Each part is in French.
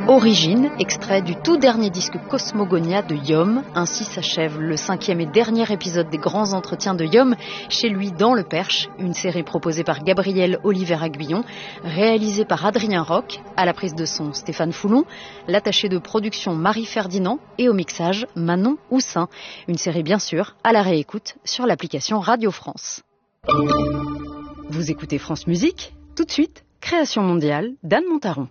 Origine, extrait du tout dernier disque Cosmogonia de Yom. Ainsi s'achève le 5e et dernier épisode des grands entretiens de Yom, chez lui dans le Perche, une série proposée par Gabriel Oliver-Aguillon, réalisée par Adrien Roch, à la prise de son Stéphane Foulon, l'attaché de production Marie Ferdinand et au mixage Manon Houssin. Une série bien sûr à la réécoute sur l'application Radio France. Vous écoutez France Musique, tout de suite, Création mondiale d'Anne Montaron.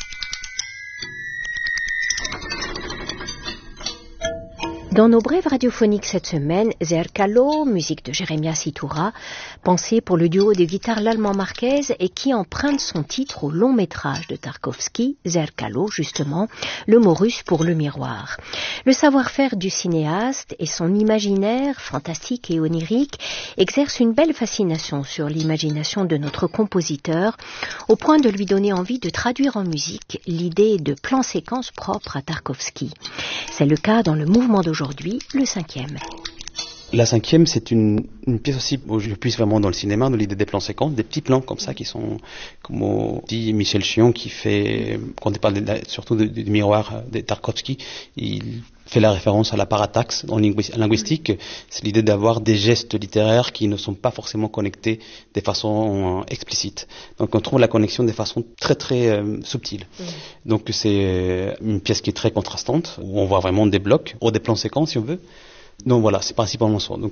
Dans nos brèves radiophoniques cette semaine, Zerkalo, musique de Jeremias Iturra, pensée pour le duo de guitare l'allemand Marquez et qui emprunte son titre au long métrage de Tarkovsky, Zerkalo justement, le mot russe pour le miroir. Le savoir-faire du cinéaste et son imaginaire, fantastique et onirique, exercent une belle fascination sur l'imagination de notre compositeur, au point de lui donner envie de traduire en musique l'idée de plan-séquence propre à Tarkovsky. C'est le cas dans le mouvement d'aujourd'hui, le 5e. La 5e, c'est une pièce aussi où je puisse vraiment dans le cinéma, dans l'idée des plans séquences, des petits plans comme ça qui sont, comme dit Michel Chion, qui fait, quand on parle surtout du miroir de Tarkovsky, il fait la référence à la parataxe en linguistique. C'est l'idée d'avoir des gestes littéraires qui ne sont pas forcément connectés de façon explicite. Donc on trouve la connexion de façon très très subtile. Donc c'est une pièce qui est très contrastante, où on voit vraiment des blocs, ou des plans séquences si on veut. Donc voilà, c'est principalement ça. Donc